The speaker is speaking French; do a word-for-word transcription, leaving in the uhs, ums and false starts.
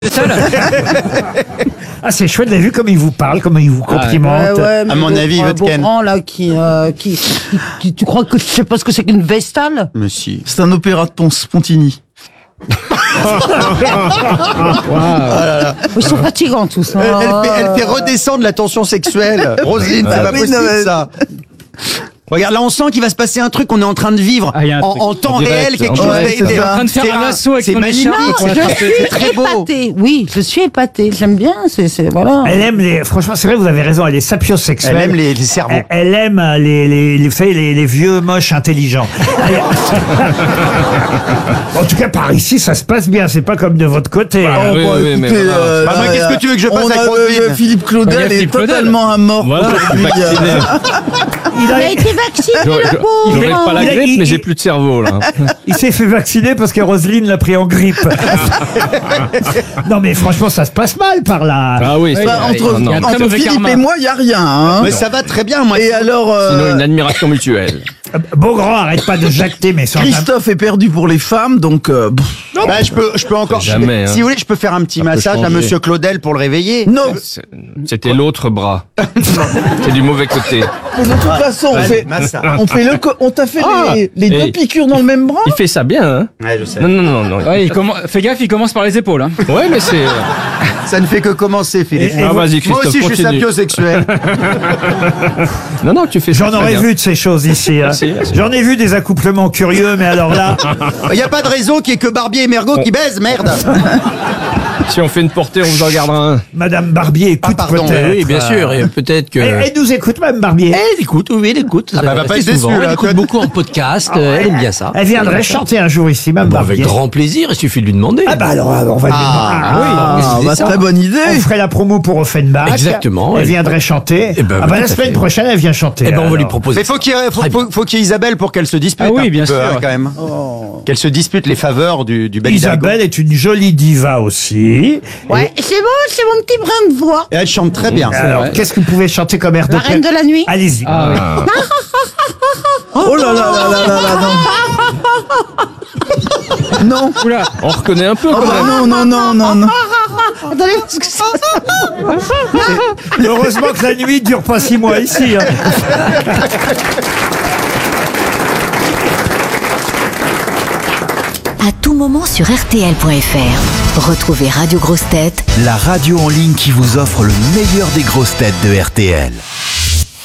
Seul. Ah, c'est chouette, vous avez vu comme il vous parle, comment il vous complimente. Ouais, ouais, mais À mon Beau- avis, euh, votre Ken. Beaugrand, là, qui, euh, qui, qui, qui- tu crois que je sais pas ce que c'est qu'une vestale? Mais si. C'est un opéra de Pon- Spontini. Ils sont fatigants tous. hein. Elle, elle fait, elle fait redescendre la tension sexuelle. Roselyne, c'est Ah pas oui, possible non, mais- ça. Regarde, là on sent qu'il va se passer un truc, on est en train de vivre Ah, y a un en, truc en temps en direct, réel, quelque en chose direct, d'a- c'est d'a- ça. En train de faire c'est un un- assaut avec c'est ton magnifique, écharpe. Non, c'est je très- suis c'est très beau. épatée. Oui, je suis épatée. J'aime bien. C'est, c'est, voilà. Elle aime les. Franchement, c'est vrai, vous avez raison, elle est sapiosexuelle. Elle aime les, les cerveaux. Elle, elle aime les, les, les, vous savez, les, les vieux moches intelligents. Elle- en tout cas, par ici, ça se passe bien. C'est pas comme de votre côté. hein. Oh, oui, bah, oui, mais écoutez, voilà. euh, Bah, moi, là, qu'est-ce que tu veux que je fasse on avec a, Roselyne euh, Philippe Claudel Regarde est Philippe Claudel. totalement à mort. Voilà, aujourd'hui, vacciné. euh, Il, Il a- a été vacciné, J'aurais le pauvre. j'aurais pas la Il a- grippe, il- mais j'ai il- plus de cerveau, là. il s'est fait vacciner parce que Roselyne l'a pris en grippe. Non, mais franchement, ça se passe mal par là. Ah oui, c'est bah, vrai. entre Ah, non. Il y a un très entre mauvais Philippe karma. et moi, il n'y a rien. Hein. Mais ça va très bien, moi. Et alors, euh, Sinon, une admiration mutuelle. Beaugrand arrête pas de jacter, mais sans Christophe est perdu pour les femmes, donc... euh, pff, Bah, je peux, je peux encore. Jamais, hein. Si vous voulez, je peux faire un petit Ça peut massage à changer. Monsieur Claudel pour le réveiller. non, C'est- C'était l'autre bras. C'est du mauvais côté. mais de toute façon, on Allez, fait, massage. on fait le, co- on t'a fait Ah, les, les deux et- piqûres dans le même bras. Il fait ça bien, hein. Ouais, je sais. Non, non, non, non. Ouais, il commen- Fais gaffe, il commence par les épaules. Hein. Ouais, mais c'est. Ça ne fait que commencer, Philippe. Et- et Ah, vas-y, Moi Christophe, aussi, je suis continue. sapiosexuel. Non, non, tu fais ça. J'en très aurais bien. vu de ces choses ici. hein. Merci, merci. J'en ai vu des accouplements curieux, mais alors là, Il n'y a pas de réseau qui est que Barbier et Mergo qui baisent, merde. Si on fait une portée, on vous en gardera un. Madame Barbier écoute Ah, pardon, peut-être. Oui, bien sûr, et peut-être que... Elle, elle nous écoute, Madame Barbier. Elle écoute, oui, elle écoute. bah, elle va pas Assez être souvent. déçue, là, Elle écoute tu vois. beaucoup en podcast, euh, elle aime bien ça. Elle viendrait chanter un jour ici, Madame Bon, Barbier. avec grand plaisir, il suffit de lui demander. Ah bah alors, alors, on va lui demander. Ah, oui. Ah, c'est bah, ça. très bonne On idée. ferait la promo pour Offenbach. Exactement, Elle oui. viendrait chanter. Eh ben, ah bah tout la à semaine fait. prochaine, elle vient chanter. Eh ben, on va lui alors. proposer. Mais faut qu'il y ait, faut, Très faut, faut qu'il y ait Isabelle pour qu'elle se dispute. Ah oui, un bien peu, sûr. hein, quand même. Qu'elle se dispute les faveurs du, du bel Hidalgo. Isabelle est une jolie diva aussi. Ouais, c'est bon, c'est mon petit brin de voix. Et elle chante très bien. Alors, vrai. qu'est-ce que vous pouvez chanter comme air de La reine de la nuit. Allez-y. Ah, oui. Oh là là là là là là, non. Non. Oula. On reconnaît un peu, Oh quand bah même. non, non, non, non, non. Attendez, parce que ça... Heureusement que la nuit dure pas six mois ici. hein. À tout moment sur R T L point F R. Retrouvez Radio Grosses Têtes La radio en ligne qui vous offre le meilleur des grosses têtes de R T L.